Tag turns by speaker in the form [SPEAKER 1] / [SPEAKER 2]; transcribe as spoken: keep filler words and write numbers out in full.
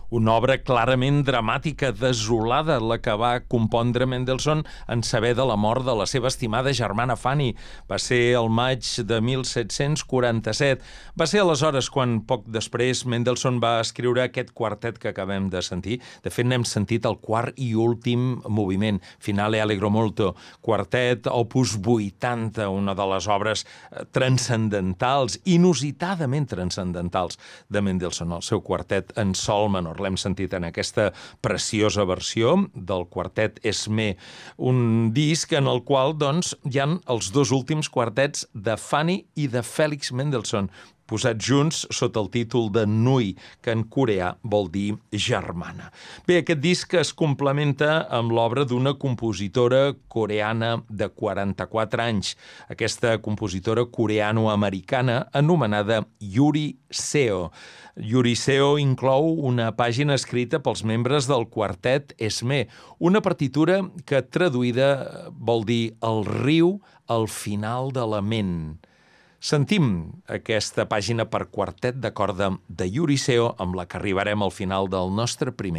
[SPEAKER 1] Una obra clarament dramàtica, desolada, la que va compondre Mendelssohn en saber de la mort de la seva estimada germana Fanny. Va ser el maig de mil set-cents quaranta-set. Va ser aleshores quan, poc després, Mendelssohn va escriure aquest quartet que acabem de sentir. De fet, n'hem sentit el quart i últim moviment, Finale Allegro Molto, quartet opus vuitanta, una de les obres transcendentals, inusitadament transcendentals de Mendelssohn, el seu quartet en sol menor. L'hem sentit en aquesta preciosa versió del quartet Esmé, un disc en el qual doncs, hi ha els dos últims quartets de Fanny i de Félix Mendelssohn, posats junts sota el títol de Nui, que en coreà vol dir germana. Bé, aquest disc es complementa amb l'obra d'una compositora coreana de quaranta-quatre anys, aquesta compositora coreano-americana anomenada Yuri Seo. Yuri Seo inclou una pàgina escrita pels membres del quartet Esmé, una partitura que traduïda vol dir el riu al final de la ment. Sentim aquesta pàgina per quartet de corda de Yuri Seo, amb la que arribarem al final del nostre primer